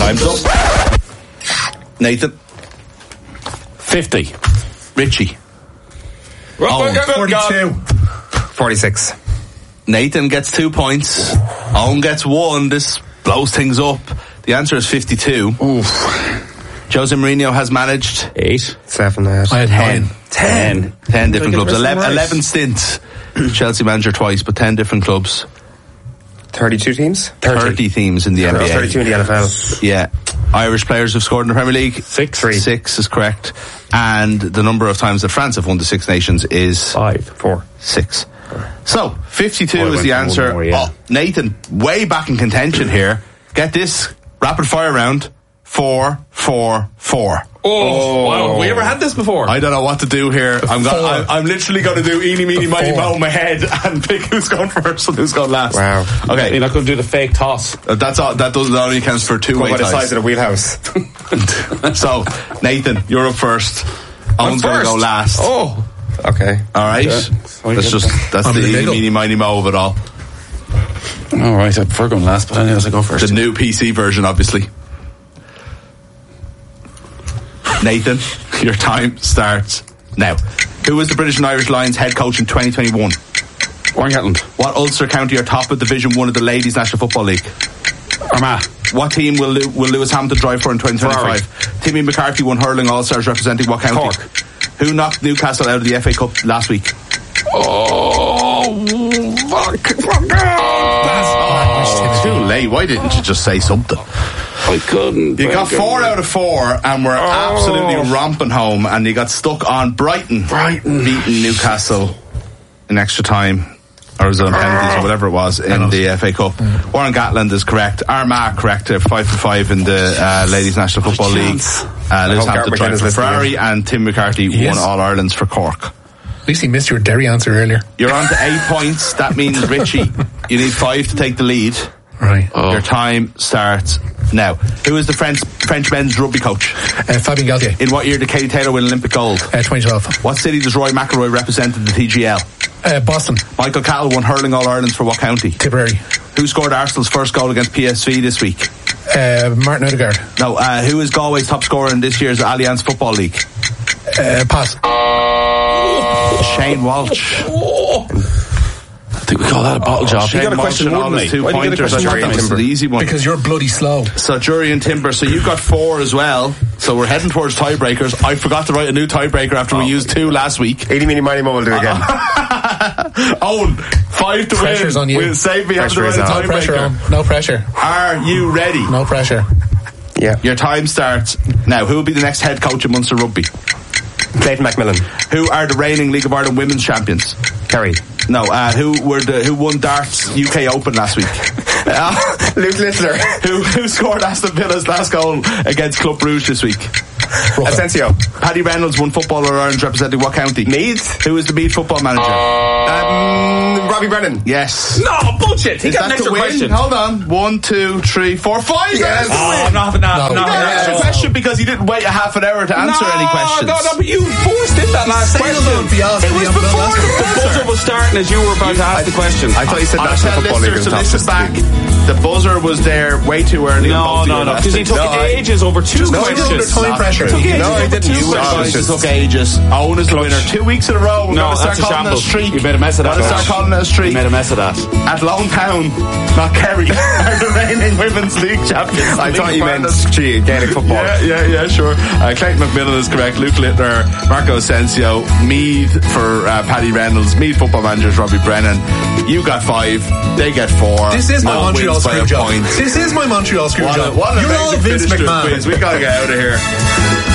Time's up. Nathan. 50. Richie. 42. 46. Nathan gets 2 points. Owen gets 1. This blows things up. The answer is 52. Oof. Jose Mourinho has managed 8. 7. I had 10 different clubs. 11 right? stints. Chelsea manager twice, but 10 different clubs. 32 teams? 30 teams in the NBA. 32 in the NFL. Yeah. Irish players who've scored in the Premier League. 6. 6 is correct. And the number of times that France have won the Six Nations is 5. 4. 6. So 52 Oh, is the went answer. one more, yeah. Oh, Nathan, way back in contention here. Get this rapid fire round. 4, 4, 4. Oh, wow. Have we ever had this before? I don't know what to do here. I'm literally going to do eeny, meeny, miny, moe in my head and pick who's going first and who's going last. Wow. Okay. You're not going to do the fake toss. That's all. That only accounts for two-way By the ties. size of the wheelhouse. So, Nathan, you're up first. Owen's going to go last. Oh. Okay. All right. Yeah. That's the eeny, meeny, miny, moe of it all. All right, I prefer going last, but anyways, I go first. The new PC version, obviously. Nathan, your time starts now. Who was the British and Irish Lions head coach in 2021? Warren Gatland. What Ulster county are top of Division 1 of the Ladies National Football League? Armagh. What team will Lewis Hamilton drive for in 2025? Timmy McCarthy won hurling All-Stars representing what county? Cork. Who knocked Newcastle out of the FA Cup last week? Oh, fuck. Too late. Why didn't you just say something? I couldn't. You got 4 out of 4 and we're absolutely romping home, and you got stuck on Brighton beating Newcastle in extra time, or was it on penalties or whatever it was in the FA Cup. Warren Gatland is correct. Armagh correct. 5 for 5 in the Ladies National Football League. Lewis Hampton drive for Ferrari, and Tim McCarthy won All Irelands for Cork. At least he missed your Derry answer earlier. You're on to 8 points. That means, Richie, you need 5 to take the lead. Right. Your time starts now. Who is the French men's rugby coach? Fabien Galtier. In what year did Katie Taylor win Olympic gold? 2012. What city does Roy McIlroy represent in the TGL? Boston. Michael Cattell won hurling All Irelands for what county? Tipperary. Who scored Arsenal's first goal against PSV this week? Martin Odegaard. No. Who is Galway's top scorer in this year's Allianz Football League? Pass. Shane Walsh. I think we call that a bottle job. Shane You got a question, Walsh and all wouldn't his he? Why did you get a 2 question? pointers. That was the easy one. Because you're bloody slow. So Jury and Timber. So you got 4 as well. So we're heading towards tiebreakers. I forgot to write a new tiebreaker after we used 2 last week. 80 meeny miny mo will do again. Owen, 5 to Pressure's win. on you. We'll save me having to Pressure write a is on. No pressure. tiebreaker. No pressure. Are you ready? No pressure. Yeah. Your time starts now. Who will be the next head coach of Munster Rugby? Clayton Macmillan. Who are the reigning League of Ireland women's champions? Kerry. No. Who won darts UK Open last week? Luke Littler. Who scored Aston Villa's last goal against Club Brugge this week? Asensio. Paddy Reynolds won Football All Ireland representing what county? Meath. Who is the Meath football manager? Robbie Brennan. Yes. No, bullshit. He Is got an that extra the win? question. Hold on. 1, 2, 3, 4, 5. Yes. Oh, I'm not having that. No. I'm not You got an having extra that. question because he didn't wait a half an hour to answer any questions. No, but you forced it that last Say question. hello to Bielsa. It was I'm before gonna the buzzer was starting as you were about to ask the question. I thought you said I'll National tell Football League listeners was to listen back. The buzzer was there way too early. No, because he took ages over 2 No, questions. time pressure. Took ages No, I over didn't. 2 You Guys, questions. it took ages. Owen is the winner. 2 weeks in a row. We're No, going to start that's a calling it a shambles. streak. You made a mess of that. We're going to start calling it a streak. You made a mess of that. Athlone Town, not Kerry, are the reigning Women's League champions. I thought you meant Gaelic football. Yeah, sure. Clayton Macmillan is correct. Luke Littler, Marco Asensio, Meath for Paddy Reynolds, Meath football managers Robbie Brennan. You got 5, they get 4. This is my No Montreal wins by screw a job. point. This is my Montreal screw job. What an You're all amazing Vince finish to a McMahon. quiz. We gotta get out of here.